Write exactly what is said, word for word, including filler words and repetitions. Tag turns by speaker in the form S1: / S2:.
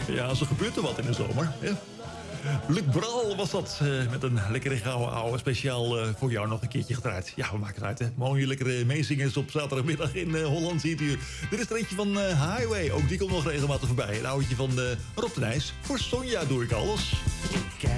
S1: Ja, zo gebeurt er wat in de zomer. Ja. Luc Bral was dat, uh, met een lekkere gouden ouwe. Speciaal uh, voor jou nog een keertje gedraaid. Ja, we maken het uit, hè. Mooie lekkere meezingers op zaterdagmiddag in uh, Holland, ziet u. Dit is er eentje van uh, Highway. Ook die komt nog regelmatig voorbij. Een ouwtje van uh, Rob de Nijs. Voor Sonja doe ik alles.